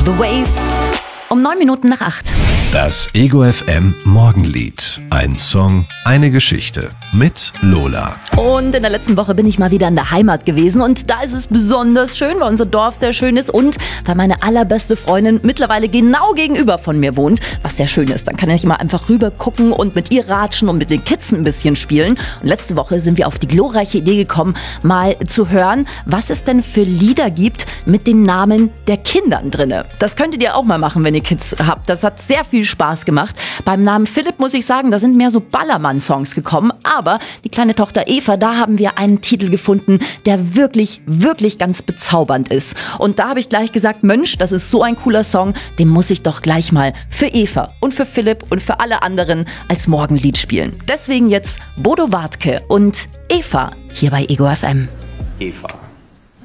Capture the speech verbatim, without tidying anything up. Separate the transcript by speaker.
Speaker 1: The Wave um neun Minuten nach acht.
Speaker 2: Das Ego F M Morgenlied. Ein Song, eine Geschichte mit Lola.
Speaker 1: Und in der letzten Woche bin ich mal wieder in der Heimat gewesen und da ist es besonders schön, weil unser Dorf sehr schön ist und weil meine allerbeste Freundin mittlerweile genau gegenüber von mir wohnt, was sehr schön ist. Dann kann ich mal einfach rüber gucken und mit ihr ratschen und mit den Kids ein bisschen spielen. Und letzte Woche sind wir auf die glorreiche Idee gekommen, mal zu hören, was es denn für Lieder gibt mit den Namen der Kindern drinne. Das könntet ihr auch mal machen, wenn ihr Kids habt. Das hat sehr viel Spaß gemacht. Beim Namen Philipp muss ich sagen, da sind mehr so Ballermann-Songs gekommen, aber die kleine Tochter Eva, da haben wir einen Titel gefunden, der wirklich, wirklich ganz bezaubernd ist. Und da habe ich gleich gesagt, Mensch, das ist so ein cooler Song, den muss ich doch gleich mal für Eva und für Philipp und für alle anderen als Morgenlied spielen. Deswegen jetzt Bodo Wartke und Eva hier bei Ego F M.
Speaker 3: Eva.